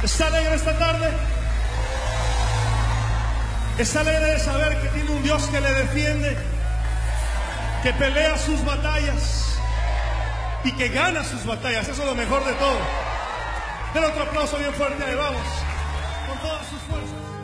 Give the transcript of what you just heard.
¿Está alegre esta tarde? ¿Está alegre de saber que tiene un Dios que le defiende, que pelea sus batallas y que gana sus batallas? Eso es lo mejor de todo. Den otro aplauso bien fuerte, ahí vamos, con todas sus fuerzas.